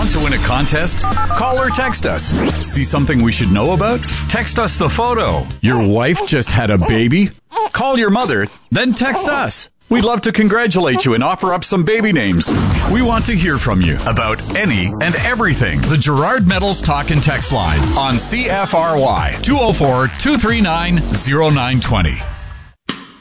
Want to win a contest? Call or text us. See something we should know about? Text us the photo. Your wife just had a baby? Call your mother, then text us. We'd love to congratulate you and offer up some baby names. We want to hear from you about any and everything. The Gerard Metals Talk and Text Line on CFRY 204-239-0920.